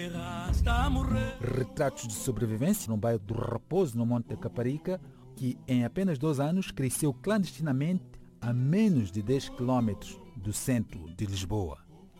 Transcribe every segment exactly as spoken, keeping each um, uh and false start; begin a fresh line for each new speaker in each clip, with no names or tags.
Retratos de sobrevivência no bairro do Raposo, no Monte da Caparica, que em apenas dois anos cresceu clandestinamente a menos de dez quilômetros do centro de Lisboa.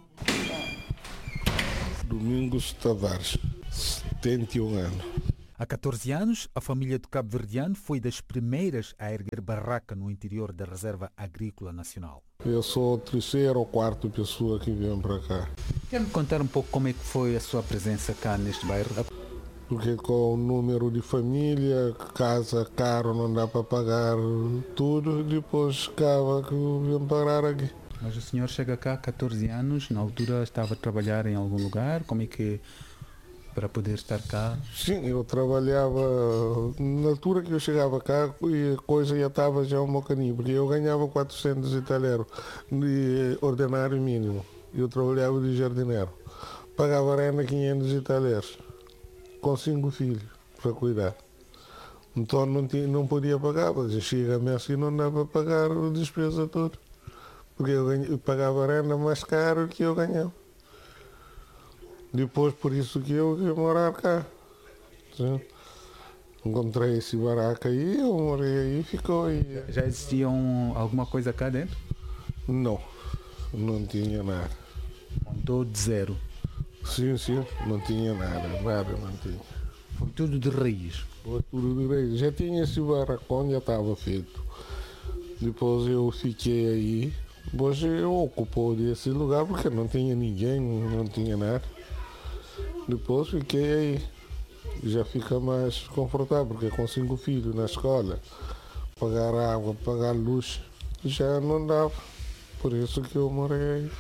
Domingos Tavares, setenta e um anos.
Há catorze anos, a família do cabo-verdiano foi das primeiras a erguer barraca no interior da Reserva Agrícola Nacional.
Eu sou a terceira ou quarta pessoa que vem para cá.
Quer me contar um pouco como é que foi a sua presença cá neste bairro?
Porque com o número de família, casa caro, não dá para pagar tudo, depois acaba que vem parar aqui.
Mas o senhor chega cá há catorze anos, na altura estava a trabalhar em algum lugar, como é que para poder estar cá?
Sim, eu trabalhava, na altura que eu chegava cá, a coisa já estava já um bocaninho, porque eu ganhava quatrocentos e tal euros de ordenário mínimo. Eu trabalhava de jardineiro. Pagava renda quinhentos e tal euros, com cinco filhos para cuidar. Então não, tinha, não podia pagar, mas chega-me assim não dava para pagar a despesa toda. Porque eu, ganha, eu pagava renda mais caro que eu ganhava. Depois, por isso que eu ia morar cá. Sim. Encontrei esse barraco aí, eu morei aí e ficou aí.
Já existia um, alguma coisa cá dentro?
Não, não tinha nada.
Montou de zero?
Sim, sim, não tinha nada, nada não tinha.
Foi tudo de raiz?
Foi tudo de raiz. Já tinha esse barracão, já estava feito. Depois eu fiquei aí, depois eu ocupou desse lugar porque não tinha ninguém, não tinha nada. Depois fiquei aí, já fica mais confortável, porque com cinco filhos na escola, pagar água, pagar luz, já não dava. Por isso que eu morei aí.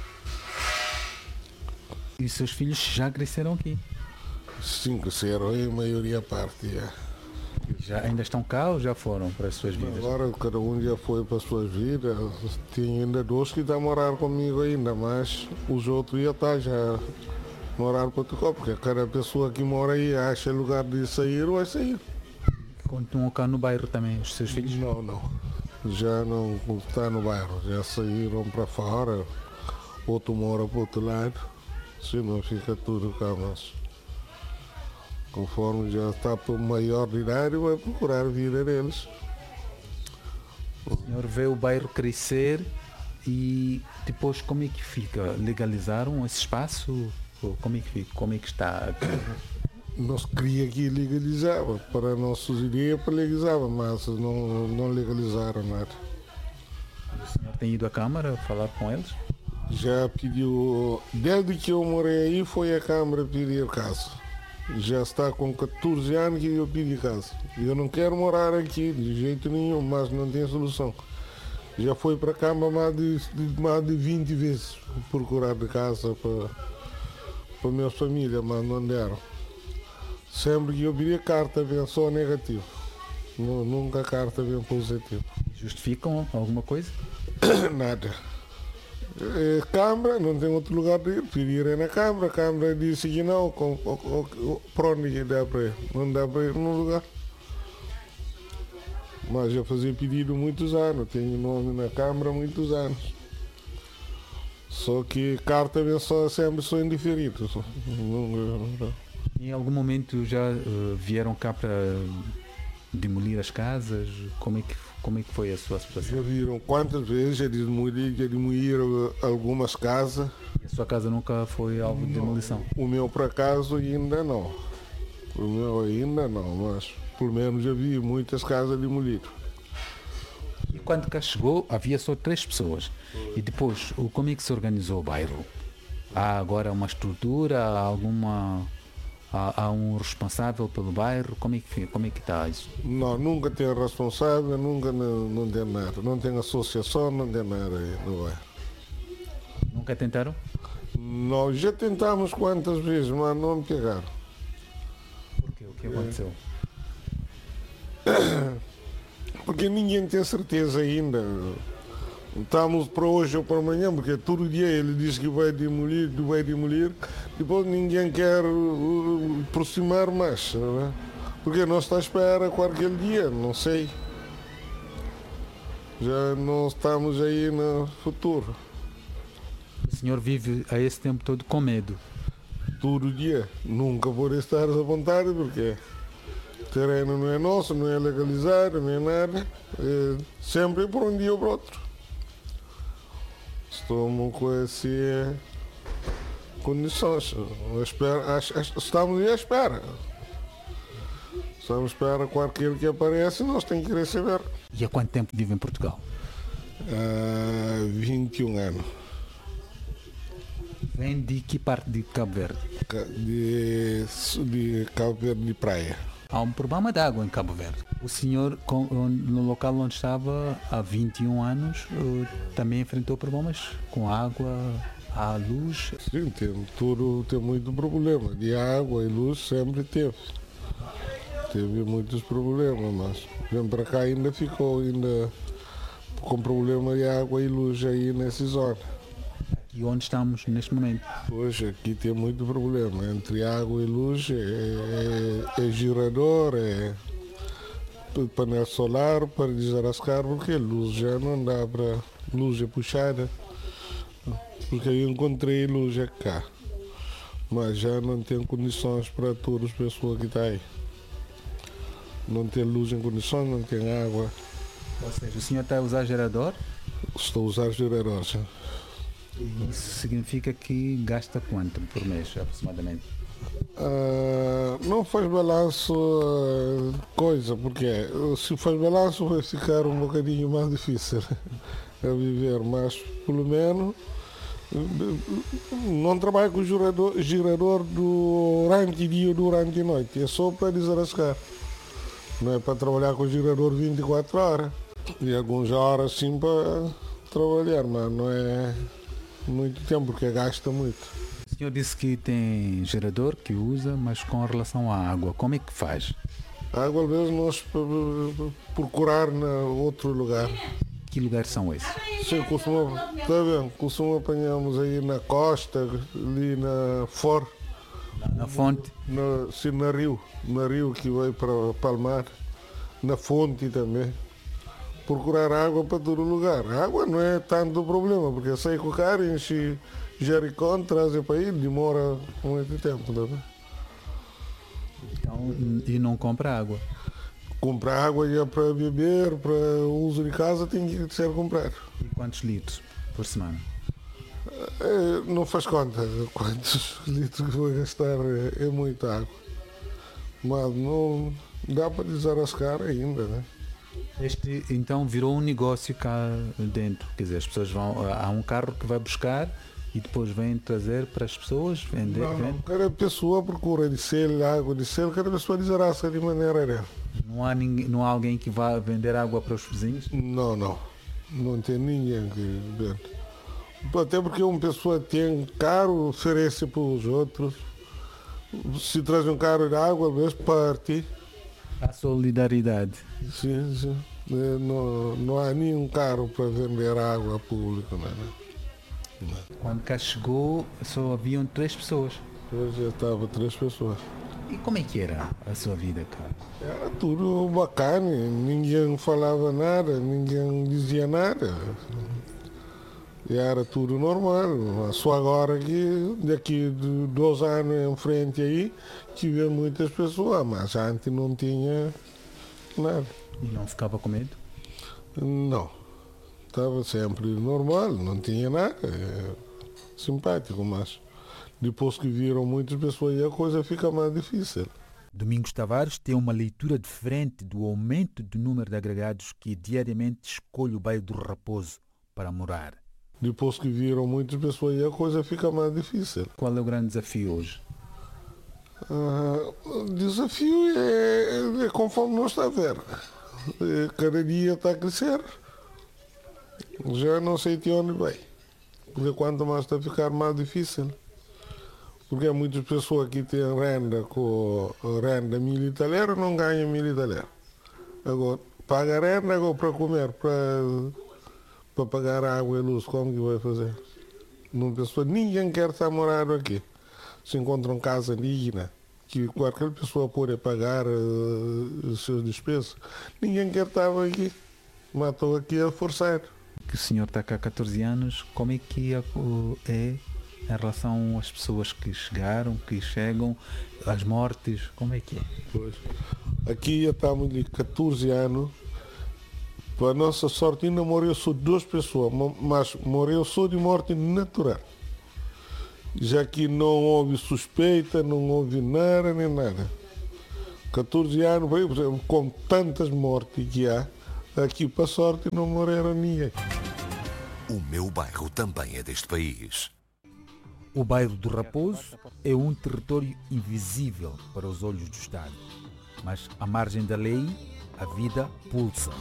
E seus filhos já cresceram aqui?
Sim, cresceram aí, a maioria parte. Já.
já ainda estão cá ou já foram para as suas vidas?
Agora cada um já foi para as suas vidas. Tem ainda dois que estão a morar comigo ainda, mas os outros já estão já morar para Portugal, porque cada pessoa que mora aí acha lugar de sair, vai sair.
Continuam cá no bairro também, os seus filhos?
Não, não. Já não está no bairro, já saíram para fora, outro mora para o outro lado, senão fica tudo cá, mas conforme já está para o maior de idade, vai procurar a vida deles.
O senhor vê o bairro crescer e depois como é que fica? Legalizaram esse espaço? Como é que fica? Como é que está?
Nós queria que legalizava, para nossas ideias para legalizava, mas não, não legalizaram nada.
O senhor tem ido à Câmara falar com eles?
Já pediu, desde que eu morei aí foi a Câmara pedir casa. Já está com catorze anos que eu pedi casa. Eu não quero morar aqui de jeito nenhum, mas não tem solução. Já fui para a Câmara mais de, de, mais de vinte vezes procurar de casa para para a minha família, mas não deram. Sempre que eu pedi a carta vem só negativo. Nunca a carta vem positivo.
Justificam alguma coisa?
Nada. É, Câmara, não tem outro lugar para ir. Pedirem na Câmara, a Câmara disse que não, com, com, com, para onde dá para ir? Não dá para ir no lugar. Mas já fazia pedido muitos anos, tenho nome na Câmara há muitos anos. Só que carta vem só, sempre só indiferido.
Em algum momento já uh, vieram cá para demolir as casas? Como é que, como é que foi a sua situação?
Já viram quantas vezes já demoliram, já demoliram algumas casas.
E a sua casa nunca foi alvo de demolição?
O meu, por acaso, ainda não. O meu ainda não, mas pelo menos já vi muitas casas demolidas.
E quando cá chegou, havia só três pessoas. E depois, como é que se organizou o bairro? Há agora uma estrutura, há alguma... Há, há um responsável pelo bairro? Como é que, como é que está isso?
Não, nunca tem responsável, nunca não, não tem nada. Não tem associação, não tem nada aí no bairro.
Nunca tentaram?
Nós já tentamos quantas vezes, mas não me pegaram.
Por quê? O que aconteceu?
Porque ninguém tem certeza ainda. Estamos para hoje ou para amanhã, porque todo dia ele diz que vai demolir, que vai demolir, depois ninguém quer uh, aproximar mais, não é? Porque nós estamos à espera qualquer dia, não sei. Já não estamos aí no futuro.
O senhor vive a esse tempo todo com medo?
todo dia. Nunca pode estar à vontade porque o terreno não é nosso, não é legalizado, não é nada. É sempre por um dia ou por outro. Estamos com essas condições. Espera, estamos à espera. Estamos à espera qualquer que aparece, nós temos que receber.
E há quanto tempo vive em Portugal?
Há vinte e um anos.
Vem de que parte de Cabo Verde?
De, de Cabo Verde de praia.
Há um problema de água em Cabo Verde. O senhor, no local onde estava há vinte e um anos, também enfrentou problemas com água, a luz?
Sim, tem, tudo, tem muito problema. De água e luz sempre teve. Teve muitos problemas, mas vem para cá ainda ficou ainda com problema de água e luz aí nessa zona.
E onde estamos neste momento?
Hoje aqui tem muito problema. Entre água e luz é, é, é gerador, é painel solar para desarrascar, porque a luz já não dá para. Luz é puxada. Porque eu encontrei luz cá. Mas já não tem condições para todas as pessoas que estão aí. Não tem luz em condições, não tem água.
Ou seja, o senhor está a usar gerador?
Estou a usar gerador, sim.
Isso significa que gasta quanto por mês, aproximadamente?
Uh, não faz balanço uh, coisa, porque se faz balanço vai ficar um bocadinho mais difícil a viver, mas pelo menos não trabalho com o gerador, gerador durante dia e durante noite, é só para desarrascar. Não é para trabalhar com o gerador vinte e quatro horas. E algumas horas sim para trabalhar, mas não é muito tempo, porque gasta muito.
O senhor disse que tem gerador que usa, mas com relação à água, como é que faz?
A água, às vezes, nós procurar em outro lugar.
Que lugares são esses?
Sim, costuma, tá vendo? Costuma apanhamos aí na costa, ali na For.
Na, na fonte?
Na, sim, na rio, na rio que vai para Palmar, na fonte também. Procurar água para todo lugar. A água não é tanto problema, porque sai com o carro, enche Jericó, traz para aí, demora muito tempo. Tá?
Então, e não compra água?
Comprar água já para beber, para uso de casa, tem que ser comprado.
E quantos litros por semana?
É, não faz conta quantos litros que vou gastar, é, é muita água. Mas não dá para desarrascar ainda, né?
Este então virou um negócio cá dentro, quer dizer, as pessoas vão, há um carro que vai buscar e depois vem trazer para as pessoas, vender.
Não, não. Cada pessoa procura de selo, água de selo, cada pessoa desarrasca de maneira dela.
Não há, ninguém, não há alguém que vá vender água para os vizinhos?
Não, não. Não tem ninguém que vende. Até porque uma pessoa tem carro, oferece para os outros. Se traz um carro de água, às vezes parte.
A solidariedade.
Sim, sim. Não, não há nenhum carro para vender água pública. Não, não.
Quando cá chegou, só haviam três pessoas.
Hoje já estava três pessoas.
E como é que era a sua vida cá?
Era tudo bacana, ninguém falava nada, ninguém dizia nada. E era tudo normal. Só agora que daqui de dois anos em frente aí, tive muitas pessoas, mas antes não tinha nada.
E não ficava com medo?
Não. Estava sempre normal, não tinha nada. É simpático, mas depois que viram muitas pessoas aí a coisa fica mais difícil.
Domingos Tavares tem uma leitura diferente do aumento do número de agregados que diariamente escolhe o bairro do Raposo para morar.
Depois que viram muitas pessoas aí a coisa fica mais difícil.
Qual é o grande desafio hoje?
Uh, o desafio é, é conforme nós está a ver. É, cada dia está a crescer. Já não sei de onde vai. Porque quanto mais está a ficar mais difícil. Porque há muitas pessoas que têm renda com renda mil italiana não ganham mil italiana. Agora, paga renda agora para comer, para, para pagar água e luz, como que vai fazer? Não pessoa, ninguém quer estar morado aqui. Se encontra uma casa digna, que qualquer pessoa pode pagar uh, os seus despesas, ninguém quer estar aqui. Mas estou aqui a forçar.
Que o senhor está cá há catorze anos, como é que é em relação às pessoas que chegaram, que chegam, as mortes, como é que é?
Pois. Aqui já estamos de catorze anos. Para a nossa sorte ainda morreu só duas pessoas, mas morreu só de morte natural. Já que não houve suspeita, não houve nada nem nada. catorze anos, com tantas mortes que há, aqui para a sorte não morreram ninguém.
O meu bairro também é deste país.
O bairro do Raposo é um território invisível para os olhos do Estado, mas à margem da lei, a vida pulsa.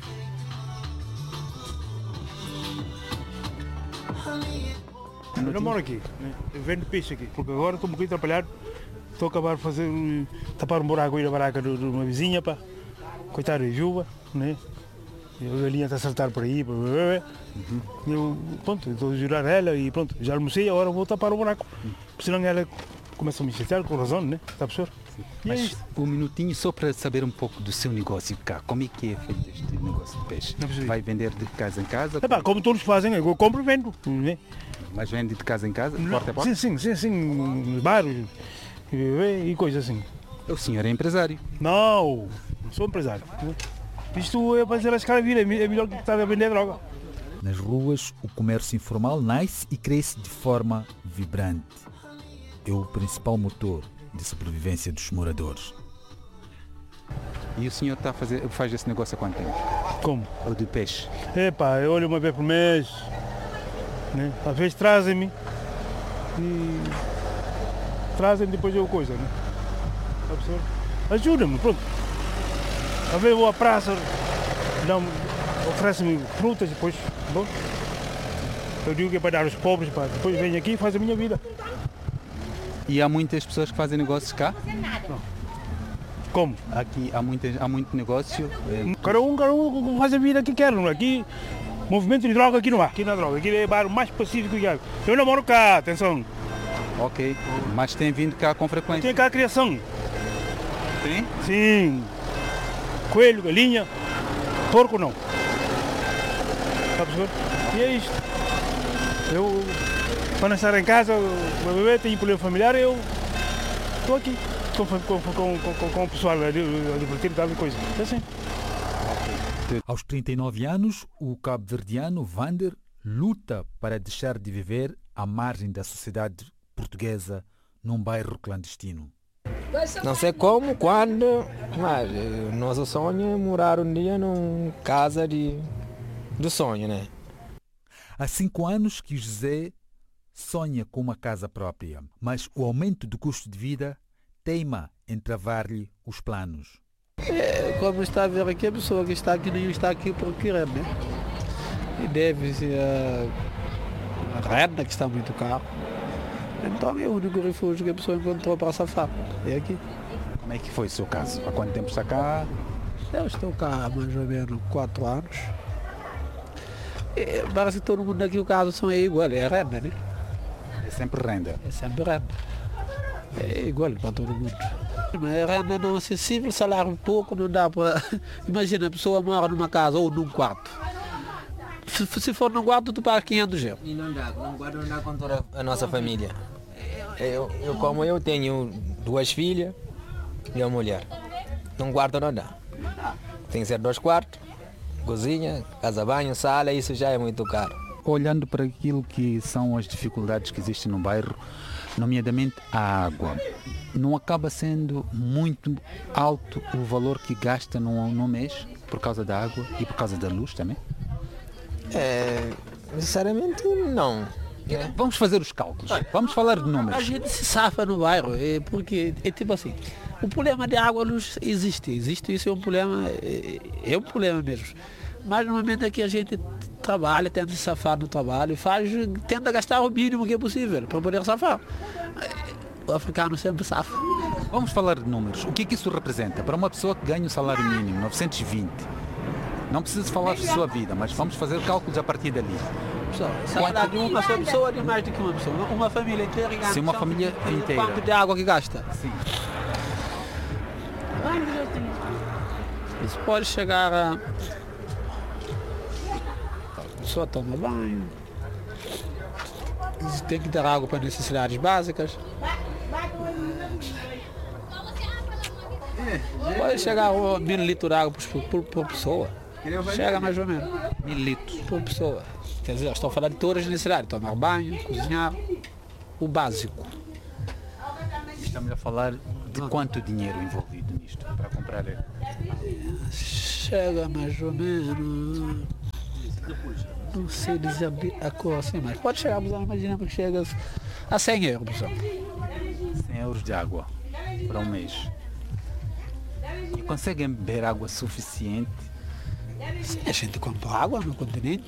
Eu não moro aqui, né? Eu vendo peixe aqui, porque agora estou um bocadinho atrapalhado, estou a acabar de fazer, tapar um buraco aí na barraca de uma vizinha, pá, coitada de viúva, né? E a galinha está a saltar por aí, pá, uhum. Eu, pronto, estou a jurar ela e pronto, já almocei, agora vou tapar o buraco, senão ela começa a me chatear com razão, né? Está a perceber?
Mas um minutinho só para saber um pouco do seu negócio cá. Como é que é feito este negócio de peixe? Vai vender de casa em casa?
É pá, como todos fazem, eu compro e vendo. Né?
Mas vende de casa em casa, de porta a porta?
Sim, sim, sim, sim, nos bairros e, e coisas assim.
O senhor é empresário?
Não, não sou empresário. Isto é para fazer a escala vida, é melhor que estar a vender droga.
Nas ruas, o comércio informal nasce e cresce de forma vibrante. É o principal motor de sobrevivência dos moradores.
E o senhor está a fazer, faz esse negócio há quanto tempo?
Como?
O de peixe?
É pá, eu olho uma vez por mês, né? Às vezes trazem-me e trazem depois eu coisa, né? Ajuda-me, pronto. Às vezes vou à praça, oferecem-me frutas e depois, bom, eu digo que é para dar aos pobres, pá, depois venho aqui e faço a minha vida.
E há muitas pessoas que fazem negócios cá?
Não. Como?
Aqui há, muitas, há muito negócio. É...
Cada um, cada um faz a vida que quer. Aqui, movimento de droga aqui não há. Aqui não há droga. Aqui é o bairro mais pacífico que há. Eu não moro cá, atenção.
Ok, mas tem vindo cá com frequência?
Tem cá a criação.
Tem?
Sim. Coelho, galinha, porco não. Está a perceber? E é isto. Eu... Quando estar em casa, o bebê tem problema familiar, eu estou aqui com, com, com, com, com o pessoal a divertir e tal coisa. É assim.
Aos trinta e nove anos, o cabo-verdiano Vander luta para deixar de viver à margem da sociedade portuguesa num bairro clandestino.
Não sei como, quando, mas nosso sonho é morar um dia numa casa de, do sonho, né?
Há cinco anos que o José sonha com uma casa própria, mas o aumento do custo de vida teima em travar-lhe os planos.
É, como está a ver aqui, a pessoa que está aqui nem está aqui por querer, né? E deve-se a, a renda, que está muito caro. Então é o único refúgio que a pessoa encontrou para safar. É aqui.
Como é que foi o seu caso? Há quanto tempo está cá?
Eu estou cá há mais ou menos quatro anos. E parece que todo mundo aqui, o caso são é igual, é renda, né?
É sempre renda?
É sempre renda. É igual para todo mundo. Mas renda não acessível, salário pouco, não dá para... Imagina, a pessoa mora numa casa ou num quarto. Se, se for num quarto, tu paga quinhentos euros.
E não dá, não guarda, não dá com toda a nossa família. Eu, eu, como eu tenho duas filhas e uma mulher, num quarto não dá. Tem que ser dois quartos, cozinha, casa-banho, sala, isso já é muito caro.
Olhando para aquilo que são as dificuldades que existem no bairro, nomeadamente a água, não acaba sendo muito alto o valor que gasta no, no mês por causa da água e por causa da luz também?
É, necessariamente não. É.
Vamos fazer os cálculos, vamos falar de números.
A gente se safa no bairro, é porque é tipo assim, o problema de água luz existe, existe, isso é um problema, é, é um problema mesmo. Mas no momento que a gente trabalha, tenta se safar no trabalho, faz, tenta gastar o mínimo que é possível para poder safar. O africano sempre safa.
Vamos falar de números. O que é que isso representa? Para uma pessoa que ganha o salário mínimo, novecentos e vinte, não precisa falar de sua vida, mas vamos fazer cálculos a partir dali.
Pessoal, salário de uma só pessoa, de mais do que uma pessoa. Uma família inteira gasta.
Sim, uma família inteira.
Quanto de água que gasta?
Sim.
Isso pode chegar a... A pessoa toma banho, tem que ter água para necessidades básicas. Pode chegar a mil litros de água por, por, por pessoa. Chega mais ou menos.
Mil litros.
Por pessoa. Quer dizer, estou a falar de todas as necessidades. Tomar banho, cozinhar, o básico.
Estamos a falar de quanto dinheiro envolvido nisto para comprar?
Chega mais ou menos. Não sei dizer a cor assim, mas pode chegar, imaginamos que chega a cem euros, por exemplo.
cem euros de água para um mês. E conseguem beber água suficiente?
Sim, a gente compra água no continente.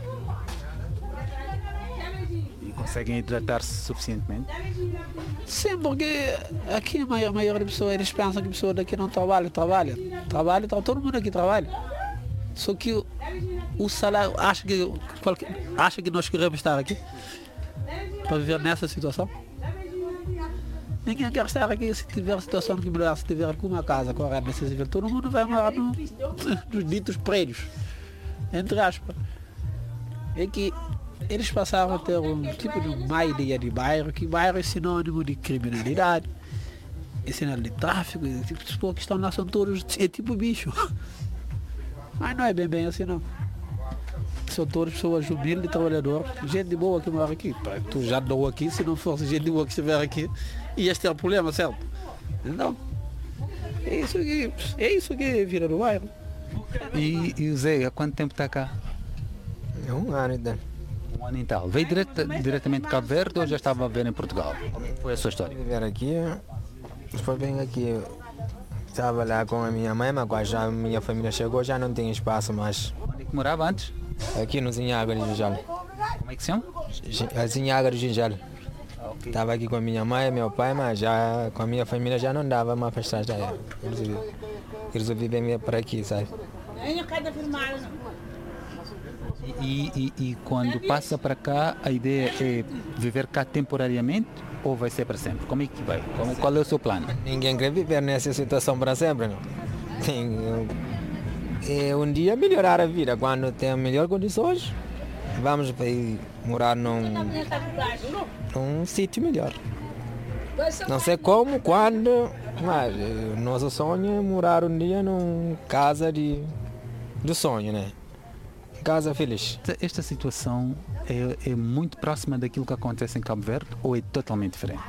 E conseguem hidratar-se suficientemente?
Sim, porque aqui a maior, a maioria das pessoas, eles pensam que a pessoa daqui não trabalha, trabalha. Trabalha, tá, todo mundo aqui trabalha. Só que o, o salário, acha que, qualquer, acha que nós queremos estar aqui para viver nessa situação? Ninguém quer estar aqui se tiver a situação que melhor, se tiver com uma casa com a renda acessível. Todo mundo vai morar no, nos ditos prédios, entre aspas. É que eles passaram a ter um tipo de uma ideia de bairro, que bairro é sinônimo de criminalidade, é sinônimo de tráfico, e as pessoas que estão lá são todos, é tipo bicho. Mas não é bem bem assim não. São todas pessoas humildes, trabalhadoras, gente de boa que mora aqui. Tu já andou aqui, se não fosse gente de boa que estiver aqui, ias ter problema, certo? Então, é isso que, é isso que vira do bairro.
E, e o Zé, há quanto tempo está cá?
É um ano então.
Um ano e tal. Veio direta, diretamente de Cabo Verde ou já estava a ver em Portugal? Como foi a sua história?
Viver aqui, depois vem aqui. Estava lá com a minha mãe, mas quando já a minha família chegou já não tinha espaço mais.
Onde é que morava antes?
Aqui no Zinhaga de Ginjal.
Como é que se chama?
A Zinhaga de Ginjal. Estava aqui com a minha mãe e meu pai, mas já com a minha família já não dava mais para estar já. Resolvi, resolvi vir para aqui, sabe?
E, e, e quando passa para cá, a ideia é viver cá temporariamente ou vai ser para sempre? Como é que vai? Como, qual é o seu plano?
Ninguém quer viver nessa situação para sempre, não? Tem, é um dia melhorar a vida, quando tem melhores condições, vamos para ir morar num, num sítio melhor. Não sei como, quando, mas o nosso sonho é morar um dia numa casa de, de sonho, né? Casa feliz.
Esta situação é, é muito próxima daquilo que acontece em Cabo Verde ou é totalmente diferente?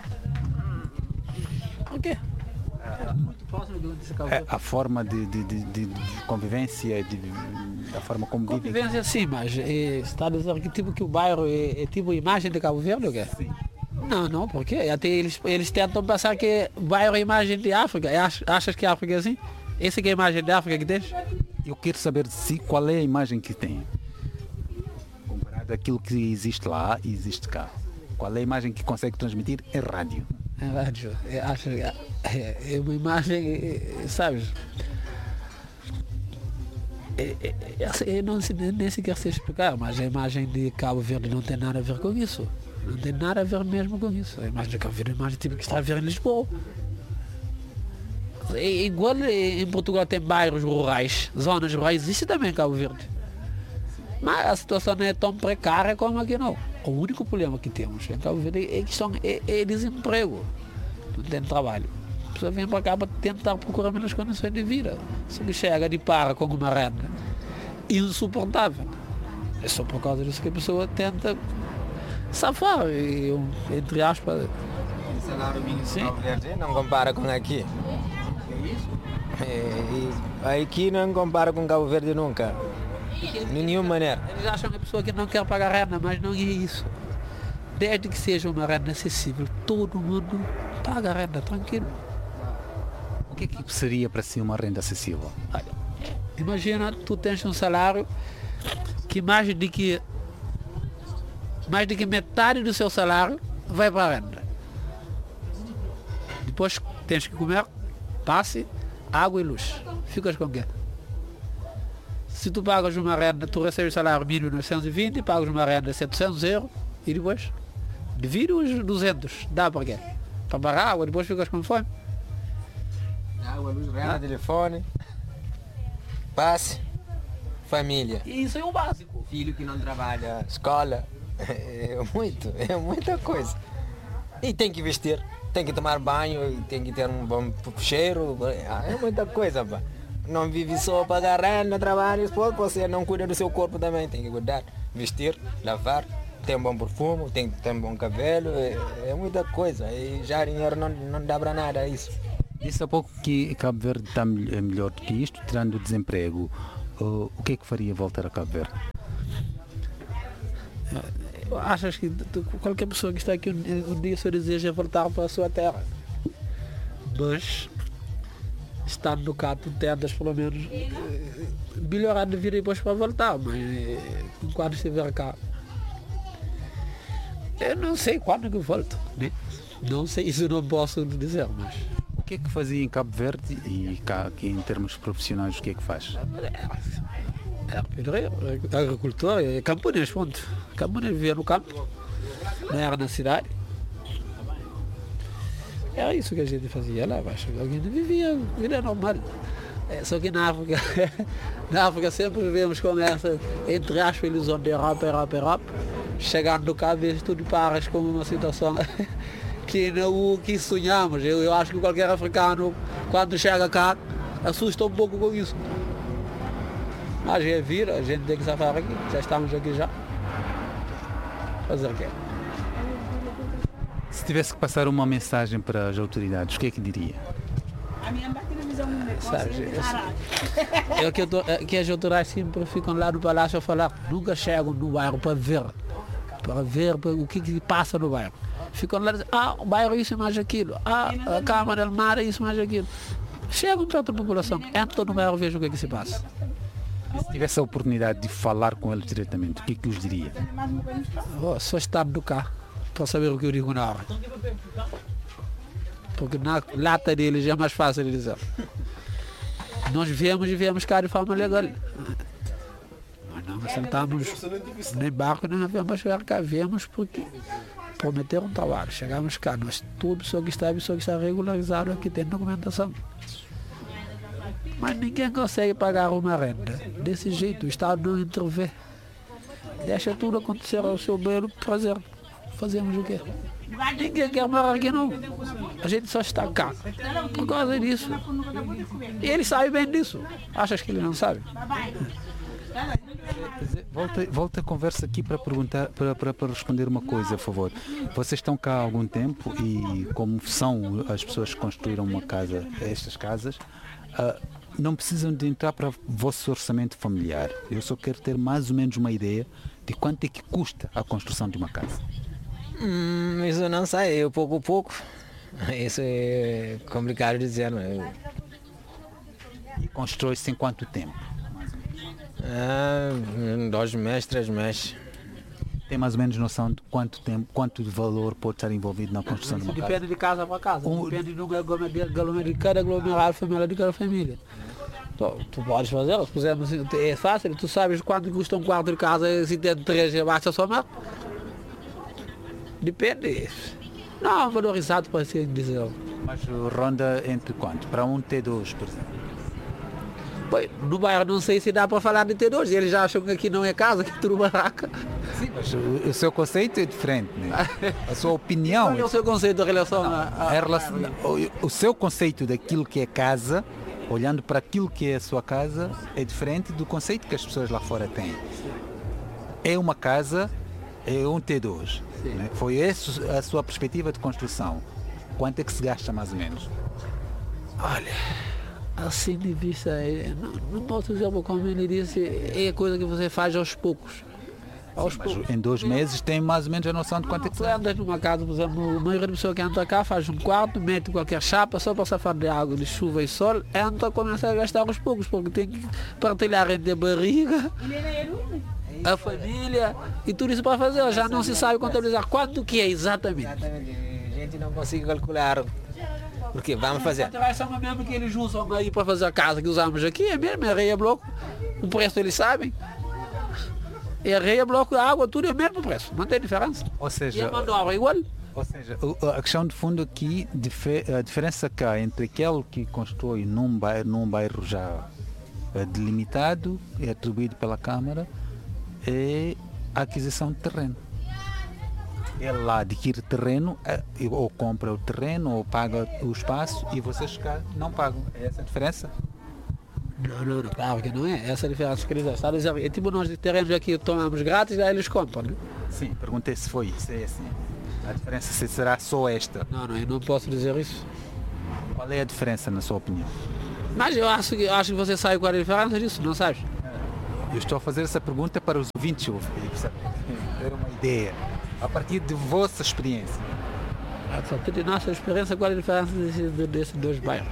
O quê? É muito próximo do que Cabo Verde.
É, a forma de, de, de, de convivência, de, a forma como vivem.
Convivência sim, mas é, está a dizer que tipo que o bairro é, é tipo a imagem de Cabo Verde ou quê? Sim. Não, não, porque até eles, eles tentam pensar que o bairro é a imagem de África. Achas que a África é assim? Essa que é a imagem de África que tens?
Eu quero saber de si qual é a imagem que tem. Comparado àquilo que existe lá e existe cá. Qual é a imagem que consegue transmitir em rádio?
Em rádio, eu acho que é, é uma imagem, é, sabes? É, é, é, é, não se, nem sequer sei explicar, mas a imagem de Cabo Verde não tem nada a ver com isso. Não tem nada a ver mesmo com isso. A imagem de Cabo Verde é a imagem tipo que está a ver em Lisboa. É igual em Portugal tem bairros rurais, zonas rurais, existe também em Cabo Verde. Mas a situação não é tão precária como aqui não. O único problema que temos em Cabo Verde é questão é, é desemprego. Não tem trabalho. A pessoa vem para cá para tentar procurar menos condições de vida. Só que chega de para com uma renda insuportável. É só por causa disso que a pessoa tenta safar, e, entre aspas.
O salário mínimo de Cabo Verde não compara com aqui. É, e aqui não compara com Cabo Verde nunca. De nenhuma maneira.
Eles acham que a pessoa que não quer pagar renda, mas não é isso. Desde que seja uma renda acessível, todo mundo paga renda, tranquilo.
O que é que seria para si uma renda acessível?
Olha, imagina, tu tens um salário que mais de que mais de que metade do seu salário vai para a renda. Depois tens que comer, passe, água e luz. Ficas com o quê? Se tu pagas uma renda, tu recebes salário mínimo novecentos e vinte, pagas uma renda de setecentos euros e depois divide os duzentos. Dá para quê? Para pagar água, depois ficas com fome.
Água, luz, renda, ah. telefone, passe, família.
E isso é o básico.
Filho que não trabalha, escola. É muito, é muita coisa. E tem que vestir, tem que tomar banho, tem que ter um bom cheiro, é muita coisa, pá. Não vive só para agarrar no trabalho, você não cuida do seu corpo também, tem que cuidar, vestir, lavar, ter um bom perfume, tem que ter um bom cabelo, é, é muita coisa. E já dinheiro não, não dá para nada isso.
Disse há pouco que Cabo Verde está melhor do que isto, tirando o desemprego. Uh, o que é que faria voltar a Cabo Verde?
Achas que qualquer pessoa que está aqui um, um dia seu desejo é voltar para a sua terra? Mas, estando cá, tu tentas pelo menos melhorar de vida e depois para voltar, mas quando estiver cá, eu não sei quando que eu volto, né? Não sei, isso não posso dizer, mas...
O que é que fazia em Cabo Verde e cá aqui em termos profissionais, o que é que faz?
É agricultor, é camponês, ponto. Camponês vivia no campo, não era na cidade. Era isso que a gente fazia lá abaixo. A gente vivia vida normal. É, só que na África, na África sempre vivemos com essa, entre aspas, ilusão de Europa, Europa, Europa. Chegando cá, vês tudo paras como uma situação que não que sonhamos. Eu, eu acho que qualquer africano, quando chega cá, assusta um pouco com isso. Mas é vir, a gente tem que safar aqui, já estamos aqui já. Fazer o quê?
Se tivesse que passar uma mensagem para as autoridades, o que é que diria?
Sabe, é que, eu tô, é que as autoridades sempre ficam lá no palácio a falar, nunca chegam no bairro para ver, para ver o que, que passa no bairro. Ficam lá dizendo, ah, o bairro isso mais aquilo, ah, a Câmara del Mar é isso mais aquilo. Chegam para outra população, entram no bairro e vejam o que é que se passa.
E se tivesse a oportunidade de falar com eles diretamente, o que é que lhes diria?
Oh, só estando cá para saber o que eu digo na hora. Porque na lata deles é mais fácil de dizer. Nós viemos e viemos cá de forma legal. Mas não sentamos nem barco, nem viemos chegar cá. Viemos porque prometeram um trabalho. Chegamos cá, nós tudo só que está, só que está regularizado aqui, tem documentação. Mas ninguém consegue pagar uma renda. Desse jeito, o Estado não intervém. Deixa tudo acontecer ao seu belo prazer. Fazemos o quê? Ninguém quer morar aqui não. A gente só está cá. Por causa disso. E ele sabe bem disso. Achas que ele não sabe?
Volta, volta a conversa aqui para perguntar, para, para, para responder uma coisa, por favor. Vocês estão cá há algum tempo e como são as pessoas que construíram uma casa, estas casas, uh, não precisam de entrar para o vosso orçamento familiar. Eu só quero ter mais ou menos uma ideia de quanto é que custa a construção de uma casa.
Hum, isso não sei, eu pouco a pouco. Isso é complicado de dizer. Não?
E constrói-se em quanto tempo?
Ah, dois meses, três meses.
Tem mais ou menos noção de quanto tempo, quanto de valor pode estar envolvido na construção de uma casa?
Depende de casa para casa, um... depende do aglomerado de cada aglomerado familiar de cada família. Tu, tu podes fazer, se pusermos, é fácil, tu sabes quanto custa um quarto de casa, se tem três, basta somar. Depende. Não, valorizado para assim dizer.
Mas ronda entre quanto? Para um T dois, por exemplo?
Pois, no bairro não sei se dá para falar de T dois, eles já acham que aqui não é casa, que é tudo barraca.
Sim, mas o, o seu conceito é diferente, né? A sua opinião...
Qual é o seu conceito em relação
não,
a... a,
a relação, o, o seu conceito daquilo que é casa, olhando para aquilo que é a sua casa, é diferente do conceito que as pessoas lá fora têm. É uma casa, é um T dois. Né? Foi essa a sua perspectiva de construção. Quanto é que se gasta mais ou menos?
Olha, assim de vista, não, não posso dizer, como ele disse, é coisa que você faz aos poucos. Aos
Sim, mas poucos. Em dois meses tem mais ou menos a noção de quanto não, é que se gasta.
Andas numa casa, por exemplo, a maioria da pessoa que entra cá faz um quarto, mete qualquer chapa, só para safar de água, de chuva e sol, entra, começa a gastar aos poucos, porque tem que partilhar entre a barriga, a família e tudo isso para fazer. Já não se sabe contabilizar quanto que é exatamente.
Exatamente. A gente não consegue calcular. Porque vamos fazer.
A mesmo que eles usam aí para fazer a casa que usamos aqui, é mesmo, é areia, bloco. O preço eles sabem. É areia, bloco, água, tudo é o mesmo preço. Não tem diferença.
Ou seja,
e a mão de obra é igual.
Ou seja, a questão de fundo aqui, a diferença cá entre aquele que constrói num bairro, num bairro já delimitado e atribuído pela Câmara é a aquisição de terreno. Ele lá adquire terreno, eh, ou compra o terreno, ou paga o espaço, e vocês cá não pagam. É essa a diferença?
Não, não, não, claro que não é. Essa é a diferença que eles estão a dizer. É tipo nós de terrenos aqui tomamos grátis, aí eles compram, né?
Sim, perguntei se foi isso, é assim. A diferença se será só esta.
Não, não, eu não posso dizer isso.
Qual é a diferença, na sua opinião?
Mas eu acho que, acho que você sabe qual é a diferença disso, não sabes?
Eu estou a fazer essa pergunta para os ouvintes ouvirem, sabe? Ter uma ideia, a partir de vossa experiência.
A partir de nossa experiência, qual é a diferença desses, desses dois bairros?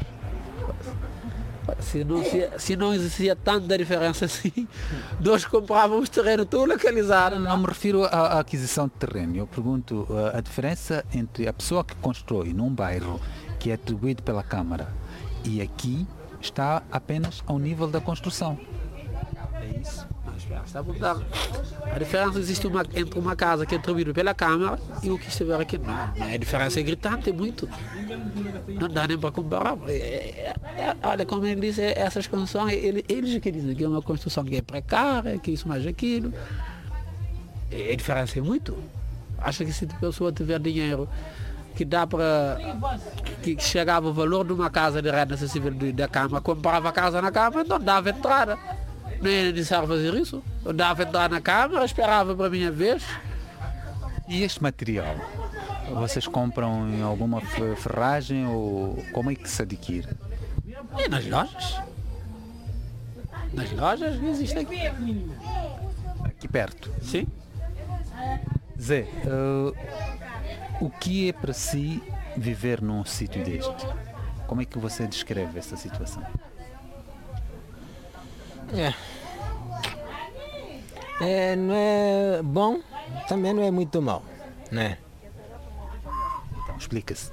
Se não, se, se não existia tanta diferença assim, nós comprávamos terreno todo localizado.
Não me refiro à, à aquisição de terreno. Eu pergunto uh, a diferença entre a pessoa que constrói num bairro que é atribuído pela Câmara e aqui está apenas ao nível da construção. É isso?
Está mudando. A diferença existe uma, entre uma casa que é atribuída pela Câmara e o que estiver aqui. Não, a diferença é gritante, é muito. Não dá nem para comparar. É, é, é, olha, como ele disse, essas construções, ele, eles que dizem que é uma construção que é precária, que isso mais aquilo. A diferença é muito. Acho que se a pessoa tiver dinheiro que dá para que chegava o valor de uma casa de renda acessível da Câmara, comprava a casa na Câmara, não dava entrada. Não era necessário fazer isso. Eu dava entrar na Câmara, esperava para a minha vez.
E este material? Vocês compram em alguma ferragem ou como é que se adquire?
E nas lojas. Nas lojas que existem aqui.
Aqui perto?
Sim.
Zé, uh, o que é para si viver num sítio deste? Como é que você descreve essa situação?
É. É, não é bom, também não é muito mal, né?
Então, explica-se.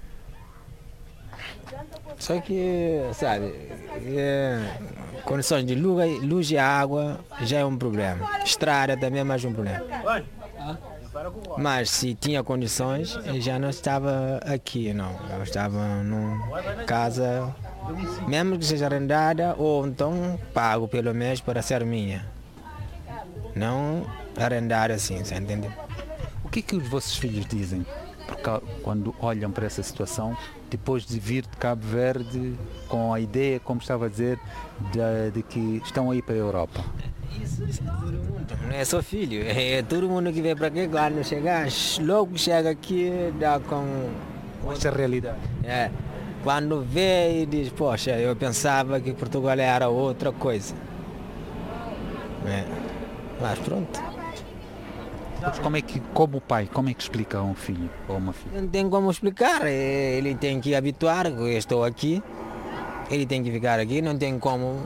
Só que, sabe, é, condições de luz, luz e água já é um problema. Estrada também é mais um problema. Mas se tinha condições, eu já não estava aqui, não. Eu estava numa casa, mesmo que seja arrendada, ou então pago pelo mês para ser minha. Não arrendar assim, você entendeu?
O que é que os vossos filhos dizem porque, quando olham para essa situação, depois de vir de Cabo Verde com a ideia, como estava a dizer, de, de que estão aí para a Europa?
Não é só filho, é todo mundo que vem para aqui, quando chegar, logo chega aqui, dá com...
Essa realidade.
É, quando vê e diz, poxa, eu pensava que Portugal era outra coisa. É, mas pronto.
Mas como é que, como pai, como é que explica a um filho ou uma filha?
Não tem como explicar, ele tem que habituar, eu estou aqui, ele tem que ficar aqui, não tem como...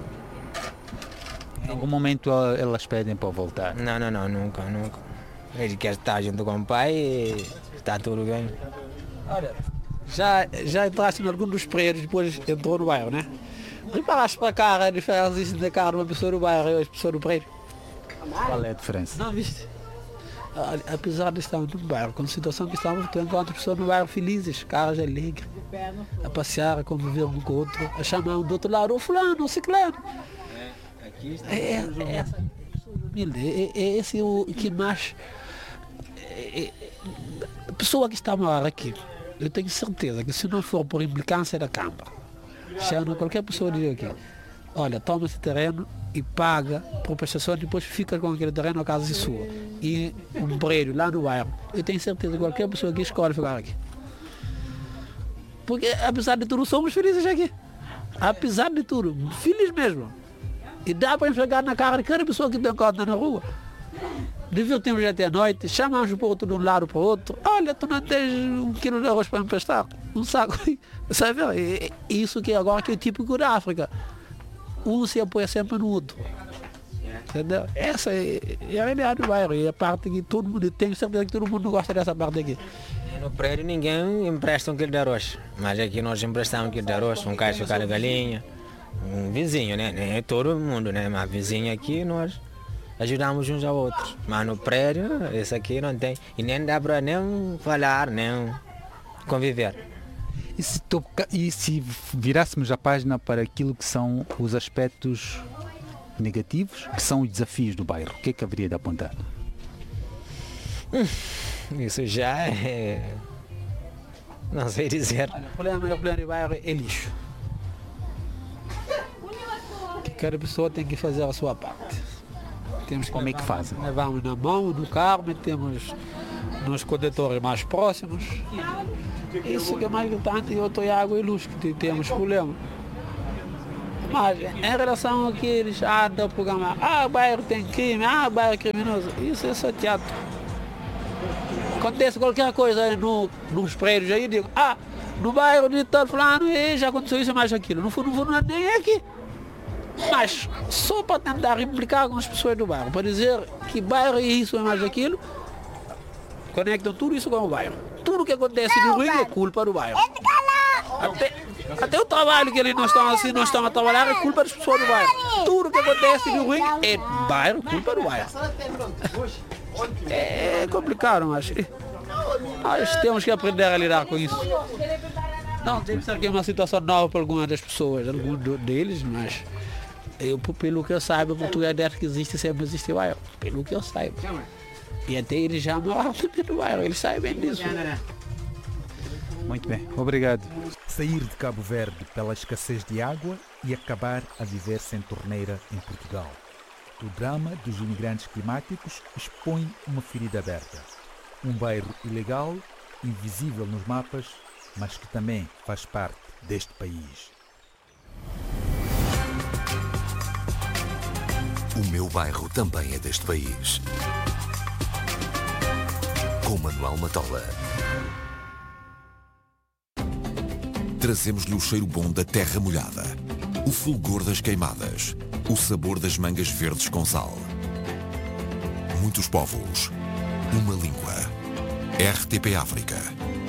Em algum momento elas pedem para voltar?
Não, não, não, nunca, nunca. Ele quer estar junto com o pai e está tudo bem.
Olha, já, já entraste em algum dos prédios, depois entrou no bairro, né? Reparaste para cá a diferença existe da cara de uma pessoa do bairro e uma pessoa do prédio?
Qual é a diferença?
Não, viste? Apesar de estar no bairro, com a situação que estamos, tu encontras pessoas no bairro felizes, caras alegres, a passear, a conviver um com o outro, a chamar um do outro lado, o fulano, o ciclano. É, é, é essa pessoa humilde, é, é esse o que mais... É, é, a pessoa que está a morar aqui, eu tenho certeza que se não for por implicância da Câmara, chama qualquer pessoa diz aqui, olha, toma esse terreno e paga por prestação, depois fica com aquele terreno a casa sua. E um prédio lá no bairro, eu tenho certeza que qualquer pessoa aqui escolhe ficar aqui. Porque apesar de tudo, somos felizes aqui. Apesar de tudo, felizes mesmo. E dá para enxergar na cara de cada pessoa que te encontra na rua. Divertimos até a noite, chamamos o povo de um lado para o outro. Olha, tu não tens um quilo de arroz para me prestar, um saco. Sabe? É isso que agora que é o típico da África. Um se apoia sempre no outro. Entendeu? Essa é, é a realidade do bairro. E a parte que todo mundo, tenho certeza que todo mundo gosta dessa parte aqui.
No prédio ninguém empresta um quilo de arroz. Mas aqui nós emprestamos um quilo de arroz, um caixa de galinha. Um vizinho, né? Nem é todo mundo, né? Mas vizinho aqui nós ajudamos uns aos outros. Mas no prédio, esse aqui não tem. E nem dá para nem falar, nem conviver.
E se, toca, e se virássemos a página para aquilo que são os aspectos negativos, que são os desafios do bairro, o que é que haveria de apontar?
Isso já é... não sei dizer.
Olha, o problema, o problema do bairro é lixo. Que cada pessoa tem que fazer a sua parte. Temos que
Como é que
levar-
fazem?
Levamos na mão, no carro, metemos nos coletores mais próximos. Isso que é mais gritante, e outro é água e luz, que te- temos problema. Mas em relação a que eles andam a programar, ah, o bairro tem crime, ah, o bairro é criminoso, isso é só teatro. Acontece qualquer coisa no, nos prédios aí, digo, ah, no bairro de tal fulano, e já aconteceu isso mais aquilo. No fundo, no fundo, nem é aqui. Mas só para tentar implicar com as pessoas do bairro, para dizer que bairro é isso, é mais aquilo, conectam tudo isso com o bairro. Tudo que acontece no Rio é culpa do bairro. Até, até o trabalho que eles não estão assim, não estão a trabalhar é culpa das pessoas do bairro. Tudo que acontece no Rio é bairro, culpa do bairro. É complicado, mas nós temos que aprender a lidar com isso. Não, deve ser que é uma situação nova para algumas das pessoas, alguns do- deles, mas eu, pelo que eu saiba, Portugal desde que existe, sempre existe bairro. Pelo que eu saiba. E até eles já moraram também no bairro, eles sabem disso.
Muito bem, obrigado.
Sair de Cabo Verde pela escassez de água e acabar a viver sem torneira em Portugal. O drama dos imigrantes climáticos expõe uma ferida aberta. Um bairro ilegal, invisível nos mapas, mas que também faz parte deste país.
O meu bairro também é deste país. Com Manuel Matola. Trazemos-lhe o cheiro bom da terra molhada, o fulgor das queimadas, o sabor das mangas verdes com sal. Muitos povos, uma língua. R T P África.